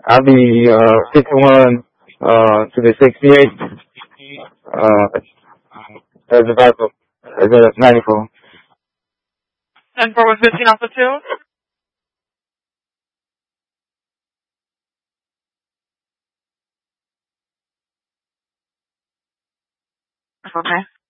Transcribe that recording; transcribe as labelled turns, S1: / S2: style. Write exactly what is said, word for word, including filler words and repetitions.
S1: I'll be uh fifty-one uh to the sixty-eight. Uh, as about as a ninety-four.
S2: And for was missing off the two? Okay.